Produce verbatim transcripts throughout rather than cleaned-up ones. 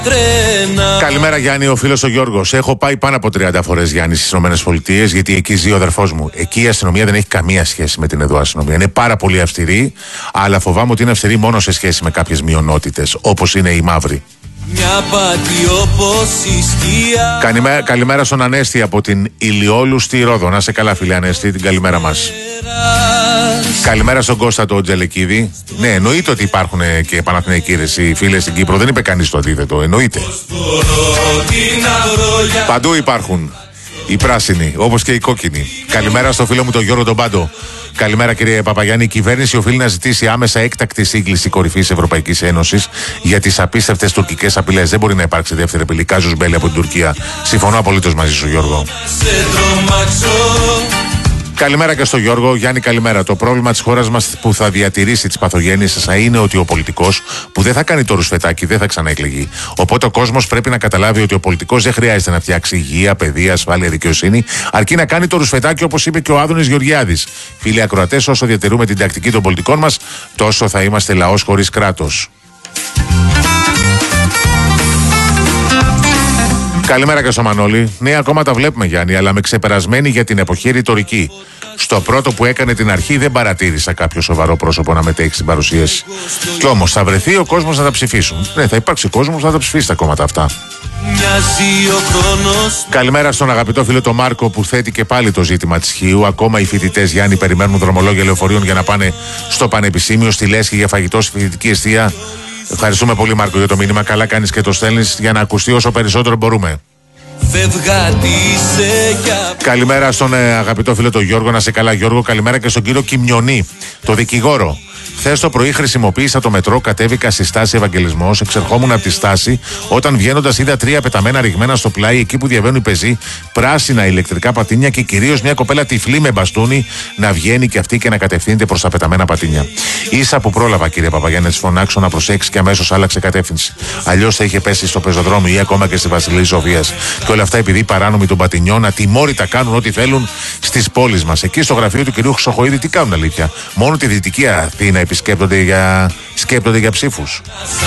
Τρένα. Καλημέρα Γιάννη, ο φίλος ο Γιώργος. Έχω πάει πάνω από τριάντα φορές Γιάννη στις ΗΠΑ, γιατί εκεί ζει ο αδερφός μου. Εκεί η αστυνομία δεν έχει καμία σχέση με την εδώ αστυνομία. Είναι πάρα πολύ αυστηρή, αλλά φοβάμαι ότι είναι αυστηρή μόνο σε σχέση με κάποιες μειονότητες, όπως είναι οι μαύροι. Μια πάτη όπως η σκία. Καλημέρα, καλημέρα στον Ανέστη από την Ηλιόλου στη Ρόδο. Να σε καλά, φίλε Ανέστη, την καλημέρα μας. Καλημέρα στον Κώστα τον Τζελεκίδη. Ναι, εννοείται ότι υπάρχουν και Παναθηναϊκοί οι φίλες στην Κύπρο. Δεν είπε κανείς το αντίθετο. Εννοείται. Παντού υπάρχουν οι πράσινοι, όπως και οι κόκκινοι. Καλημέρα στο φίλο μου τον Γιώργο τον Πάντο. Καλημέρα κύριε Παπαγιάννη. Η κυβέρνηση οφείλει να ζητήσει άμεσα έκτακτη σύγκληση κορυφής Ευρωπαϊκής Ένωσης για τις απίστευτες τουρκικές απειλές. Δεν μπορεί να υπάρξει δεύτερη απειλή. Κάζους μπέλη από την Τουρκία. Συμφωνώ απολύτως μαζί σου, Γιώργο. Καλημέρα και στο Γιώργο. Γιάννη, καλημέρα. Το πρόβλημα της χώρας μας που θα διατηρήσει τις παθογένειες θα είναι ότι ο πολιτικός που δεν θα κάνει το ρουσφετάκι δεν θα ξαναεκλεγεί. Οπότε ο κόσμος πρέπει να καταλάβει ότι ο πολιτικός δεν χρειάζεται να φτιάξει υγεία, παιδεία, ασφάλεια, δικαιοσύνη, αρκεί να κάνει το ρουσφετάκι, όπως είπε και ο Άδωνης Γεωργιάδης. Φίλοι ακροατές, όσο διατηρούμε την τακτική των πολιτικών μας, τόσο θα είμαστε λαός χωρίς κράτος. Καλημέρα και στο Μανώλη. Ναι, ακόμα τα βλέπουμε Γιάννη, αλλά με ξεπερασμένη για την εποχή ρητορική. Στο πρώτο που έκανε την αρχή δεν παρατήρησα κάποιο σοβαρό πρόσωπο να μετέχει στην παρουσίαση. Κι όμως θα βρεθεί ο κόσμος να τα ψηφίσουν. Ναι, θα υπάρξει κόσμος να τα ψηφίσει τα κόμματα αυτά. Καλημέρα στον αγαπητό φίλο τον Μάρκο που θέτει και πάλι το ζήτημα της Χίου. Ακόμα οι φοιτητές Γιάννη περιμένουν δρομολόγια λεωφορείων για να πάνε στο πανεπιστήμιο, στη Λέσχη για φαγητό στη φοιτητική εστία. Ευχαριστούμε πολύ Μάρκο για το μήνυμα. Καλά κάνεις και το στέλνεις για να ακουστεί όσο περισσότερο μπορούμε. Καλημέρα στον ε, αγαπητό φίλο τον Γιώργο. Να σε καλά Γιώργο. Καλημέρα και στον κύριο Κιμιονή, το δικηγόρο. Χθες το πρωί χρησιμοποίησα το μετρό, κατέβηκα στη στάση Ευαγγελισμός, εξερχόμουν από τη στάση. Όταν βγαίνοντας είδα τρία πεταμένα ρηγμένα στο πλάι, εκεί που διαβαίνουν οι πεζοί, πράσινα ηλεκτρικά πατίνια και κυρίως μια κοπέλα τυφλή με μπαστούνι να βγαίνει και αυτή και να κατευθύνεται προς τα πεταμένα πατίνια. Ίσα που πρόλαβα, κύριε Παπαγιάννη, να της φωνάξω να προσέξει και αμέσως άλλαξε κατεύθυνση. Αλλιώς θα είχε πέσει στο πεζοδρόμιο ή ακόμα και στη Βασιλής Σοφίας. Και όλα αυτά επειδή οι παράνομοι των πατινιών ατιμόρυτα κάνουν ό,τι θέλουν στις πόλεις μας. Εκεί στο γραφείο του κυρίου Χρυσοχοΐδη τι κάνουν αλήθεια? Μόνο τη Δυτική Αθήνα επισκέπτονται για, σκέπτονται για ψήφους.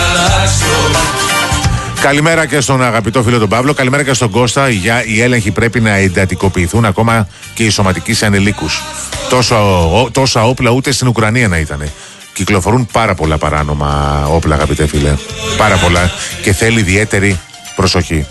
Καλημέρα και στον αγαπητό φίλο τον Παύλο. Καλημέρα και στον Κώστα. Για, οι έλεγχοι πρέπει να εντατικοποιηθούν ακόμα και οι σωματικοί σε ανηλίκους. Τόσα, τόσα όπλα ούτε στην Ουκρανία να ήταν. Κυκλοφορούν πάρα πολλά παράνομα όπλα, αγαπητέ φίλε. Πάρα πολλά και θέλει ιδιαίτερη προσοχή.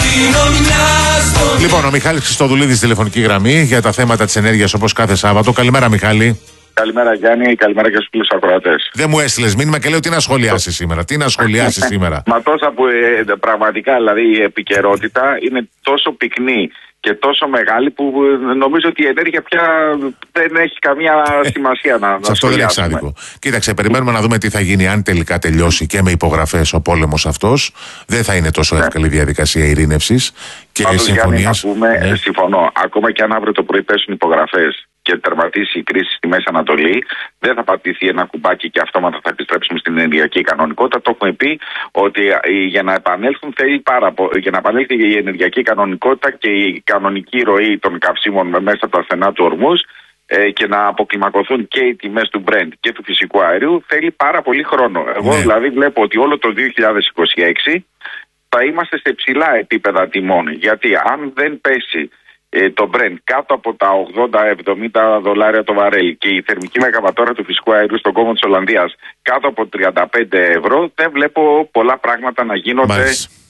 Λοιπόν, ο Μιχάλης Χριστοδουλίδης τηλεφωνική γραμμή για τα θέματα της ενέργειας όπως κάθε Σάββατο. Καλημέρα Μιχάλη. Καλημέρα Γιάννη, καλημέρα και στους φίλους ακροατές. Δεν μου έστειλες μήνυμα και λέω τι να σχολιάσει σήμερα. Τι να σχολιάσει σήμερα. Μα τόσα που ε, πραγματικά δηλαδή η επικαιρότητα είναι τόσο πυκνή και τόσο μεγάλη που νομίζω ότι η ενέργεια πια δεν έχει καμία σημασία να, να σε αυτό δεν έχει άδικο. Κοίταξε, περιμένουμε να δούμε τι θα γίνει αν τελικά τελειώσει και με υπογραφές ο πόλεμος αυτός. Δεν θα είναι τόσο ναι. εύκολη διαδικασία ειρήνευσης και συμφωνίας. Ναι. Συμφωνώ. Ακόμα και αν αύριο το πρωί πέσουν υπογραφές και τερματίσει η κρίση στη Μέση Ανατολή, δεν θα πατηθεί ένα κουμπάκι και αυτόματα θα επιστρέψουμε στην ενεργειακή κανονικότητα. Το έχουμε πει ότι για να επανέλθουν θέλει πάρα πο... για να επανέλθει η ενεργειακή κανονικότητα και η κανονική ροή των καυσίμων μέσα από τα στενά του Ορμούζ ε, και να αποκλιμακωθούν και οι τιμές του Brent και του φυσικού αερίου θέλει πάρα πολύ χρόνο. Εγώ ναι. δηλαδή βλέπω ότι όλο το δύο χιλιάδες είκοσι έξι θα είμαστε σε ψηλά επίπεδα τιμών. Γιατί αν δεν πέσει το Brent κάτω από τα ογδόντα με εβδομήντα δολάρια το βαρέλι και η θερμική μεγαβατόρα του φυσικού αερίου στον κόμμα της Ολλανδίας κάτω από τριάντα πέντε ευρώ, δεν βλέπω πολλά πράγματα να γίνονται.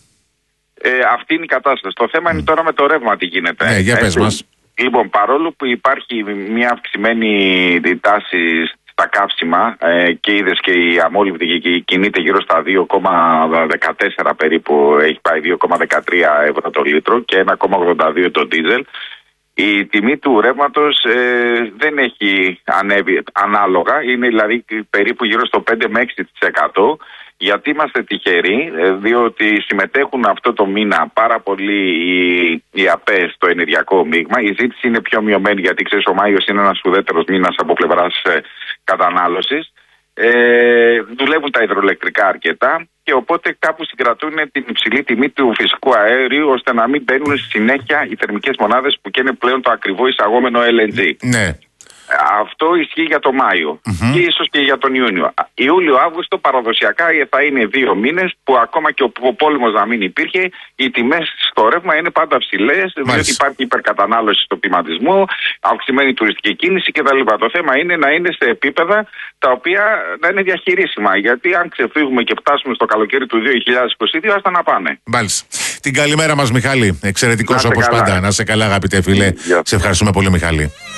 Ε, αυτή είναι η κατάσταση. Το θέμα mm. είναι τώρα με το ρεύμα τι γίνεται. Ναι, για πες μας. Λοιπόν, παρόλο που υπάρχει μια αυξημένη τάση στα καύσιμα ε, και είδες και η αμόλυβδη κινείται γύρω στα δύο κόμμα δεκατέσσερα περίπου, έχει πάει δύο κόμμα δεκατρία ευρώ το λίτρο και ένα κόμμα ογδόντα δύο το ντίζελ. Η τιμή του ρεύματος ε, δεν έχει ανέβει ανάλογα, είναι δηλαδή περίπου γύρω στο πέντε με έξι τοις εκατό. Γιατί είμαστε τυχεροί, διότι συμμετέχουν αυτό το μήνα πάρα πολύ οι, οι ΑΠΕ στο ενεργειακό μείγμα. Η ζήτηση είναι πιο μειωμένη, γιατί ξέρεις ο Μάιος είναι ένας ουδέτερος μήνας από πλευράς ε, κατανάλωσης. Ε, δουλεύουν τα υδροελεκτρικά αρκετά και οπότε κάπου συγκρατούν την υψηλή τιμή του φυσικού αέριου, ώστε να μην μπαίνουν συνέχεια οι θερμικές μονάδες που καίνε πλέον το ακριβό εισαγόμενο ελ εν τζι. Ναι. Αυτό ισχύει για τον Μάιο mm-hmm. και ίσως και για τον Ιούνιο. Ιούλιο-Αύγουστο παραδοσιακά θα είναι δύο μήνες που ακόμα και ο πόλεμος να μην υπήρχε, οι τιμές στο ρεύμα είναι πάντα ψηλές, διότι υπάρχει υπερκατανάλωση στο κλιματισμό, αυξημένη τουριστική κίνηση κτλ. Το θέμα είναι να είναι σε επίπεδα τα οποία να είναι διαχειρίσιμα. Γιατί αν ξεφύγουμε και φτάσουμε στο καλοκαίρι του δύο χιλιάδες είκοσι δύο, άστα να πάνε. Μάλιστα. Την καλημέρα μας, Μιχάλη. Εξαιρετικός όπως πάντα. Να σε καλά, αγαπητέ φίλε. Σε ευχαριστούμε πολύ, Μιχάλη.